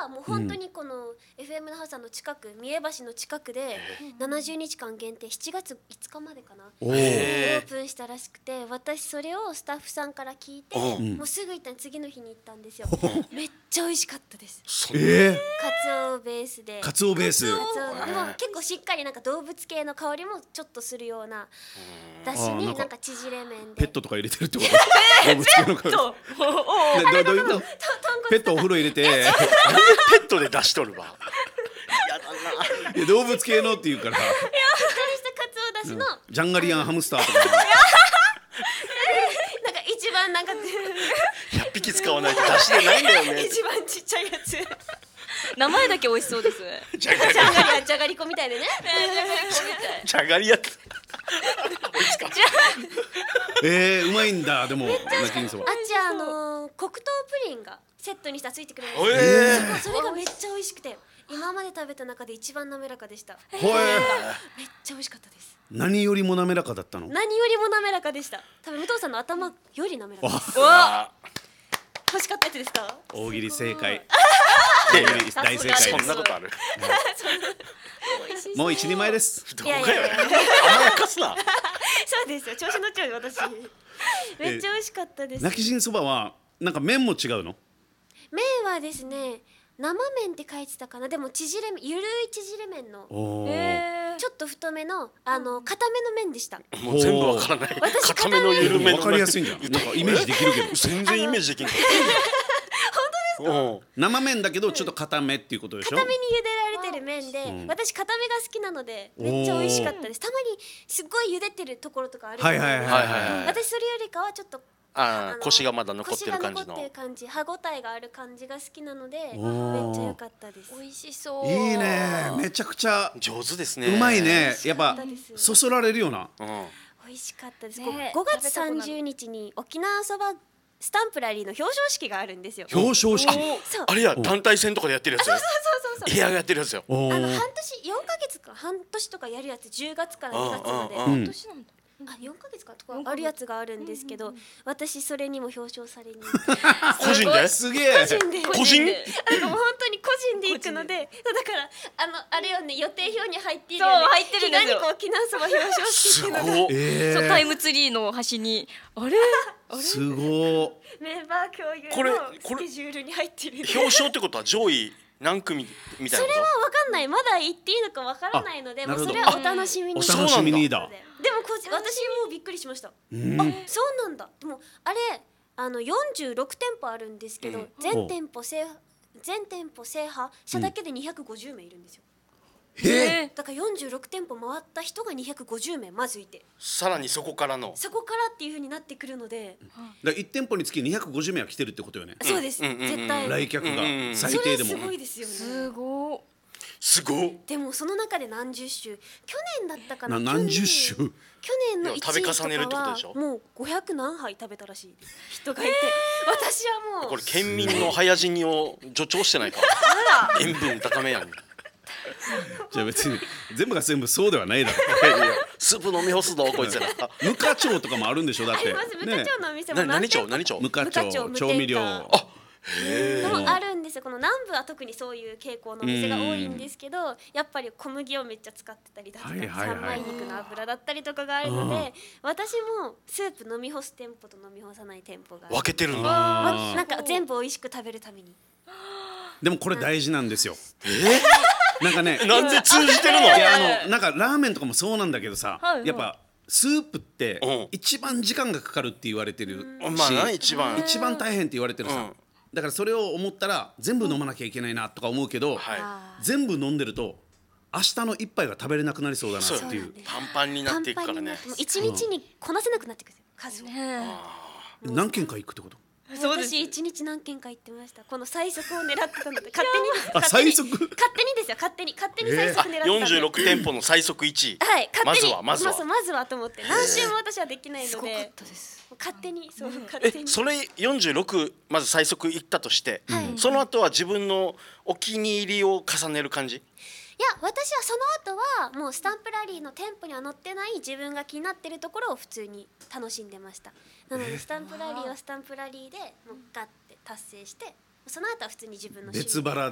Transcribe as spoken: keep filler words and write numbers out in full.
はもう本当にこの エフエム 那覇さんの近く、三重橋の近くでななじゅうにちかん限定しちがついつかまでかなオープンしたらしくて、私それをスタッフさんから聞いて、もうすぐ行ったの、次の日に行ったんですよ。めっちゃ美味しかったです。 えー、 カツオベースでカツオベース、 カツオでも結構しっかりなんか動物系の香りもちょっとするようなだしに、なんか縮れ麺でペットとか入れてるってこと？動物系の香り。どうどういうこと？ペットお風呂入れてペットで出しとるわ。やだな。 動物系のって言うからしっかりしたカツオだしの、 ジャンガリアンハムスターとかなんか一番なんかひゃっぴき使わないと出しでないんだよね。 一番ちっちゃいやつ名前だけ美味しそうです。 じゃがりじゃがりはじゃがりこみたいでね。 じゃがりやつ。 えー、うまいんだ。でも泣き味噌はあっちあのー、黒糖プリンがセットにしたらついてくるんですよ。 えーそれがめっちゃ美味しくて、今まで食べた中で一番滑らかでした。 ほえめっちゃ美味しかったです。 何よりも滑らかだったの？ 何よりも滑らかでした。多分武藤さんの頭より滑らかです。 あ欲しかったやつですか？ 大喜利正解。 ー大喜利大正解そです。 んなことある。 もう一人前です。 どいやいやいや甘やかすな。 そうですよ、調子乗っちゃうよ私。めっちゃ美味しかったです。 泣き人そばはなんか麺も違うの？ 麺はですね、生麺って書いてたかな。でも縮れ麺、ゆるい縮れ麺のおーえちょっと太めのあの固めの麺でした。 もう全部わからない。 私固めの緩めの。 わかりやすいんじゃん。なんかイメージできるけど。 全然イメージできんかった。本当ですか？ 生麺だけどちょっと固めっていうことでしょ？ 固めに茹でられてる麺で、 ん私固めが好きなのでめっちゃ美味しかったです。たまにすっごい茹でてるところとかあるじゃないですか。 はいはいはいはいはい私それよりかはちょっとああ、 の腰がまだ残ってる感じの腰が残ってる。感じ、歯ごたえがある感じが好きなのでめっーちゃ良かったです。 美味しそう。 いいね。めちゃくちゃ上手ですね。 うまいね。やっぱ美味しかったですそそられるような。 うん。 美味しかったです。 ねごがつさんじゅうにちに沖縄そばスタンプラリーの表彰式があるんですよ。 表彰式。 そう。 あれや団体戦とかでやってるやつ。 そうそうそうそう。 エアがやってるやつよ。 おあのー半年よんかげつか半年とかやるやつ、じゅうがつからにがつまで。 うんうんうんうん年なんだ。 あ、よんかげつかとかあるやつがあるんですけど、私それにも表彰されに個人で？ すげえ。 個人で個人？ あのもう本当に個人で行くので、だからあのあれよね、予定表に入っているそうよね、 入ってるんですよ日がに沖縄そば表彰式すごっていうのがい。 えそうタイー、 ムツリーの端にあれあれすごー。 メンバー共有これのこれスケジュールに入ってる。 表彰ってことは上位何組みたいなこそれは分かんない、まだ言っていいのか分からないので、 あなるほどもうそれはお楽しみに。 お楽しみにだ。 でもこじ私もびっくりしました。 うんあ、そうなんだ。でもあれあのよんじゅうろくてんぽあるんですけど、 うん全店舗制全店舗制覇者だけでにひゃくごじゅうめいいるんですよ。 えだからよんじゅうろくてんぽ回った人がにひゃくごじゅうめいまずいて、 さらにそこからの。 そこからっていう風になってくるので、 だいち店舗につきにひゃくごじゅうめいは来てるってことよね。 そうです、 うんうんうんうん絶対。 来客がうんうん最それ低ですも。 ごいですよね。 すごい。 すごい。 でもその中で何十種、去年だったかな、 な何十種。 去年のいちいと食べ重ねるってことかでしょはもうごひゃく何杯食べたらしい人がいて、私はもうこれ県民の早死にを助長してないか。塩分高めやん。いじゃあ別に全部が全部そうではないだろ。 やいやスープ飲み干すぞこいつら。 無課長とかもあるんでしょだって。 あります。無課長のお店もな何店舗町何町？ 無課無課長長無添加調味料。 あもあるんですよ。この南部は特にそういう傾向のお店が多いんですけど、やっぱり小麦をめっちゃ使ってたりだとか、 はいはいはい三枚肉の油だったりとかがあるので、私もスープ飲み干す店舗と飲み干さない店舗がある。 分けてるんだ。 あなんか全部美味しく食べるために。 ーでもこれ大事なんですよ。 えなんかね。 ー、なんで通じてるの？ いやあのなんかラーメンとかもそうなんだけどさ、 はいはいやっぱスープってうん一番時間がかかるって言われてるし、 まあな一番。 一番大変って言われてるさ、 うんだからそれを思ったら全部飲まなきゃいけないなとか思うけど、 は全部飲んでると明日の一杯が食べれなくなりそうだなそうっていう。 い。パンパンになっていくからね。 もう一日にこなせなくなってくるんですよ、数を。 ね何軒か行くってこと？ そうです私一日何軒か行ってました。この最速を狙ってたので、勝手にですよあ勝手に最速勝手にですよ、勝手に勝手に最速狙ってたんで、 よんじゅうろく店舗の最速いちい。 はい、勝手にまずはまずはまずまずはと思って、何周も私はできないので、 です。 勝手にそう勝え手に。 それよんじゅうろくまず最速いったとして、 はいその後は自分のお気に入りを重ねる感じ？ いや、私はその後はもうスタンプラリーの店舗には載ってない自分が気になってるところを普通に楽しんでました。なのでスタンプラリーはスタンプラリーでもうガッて達成して、その後は普通に自分の趣味別腹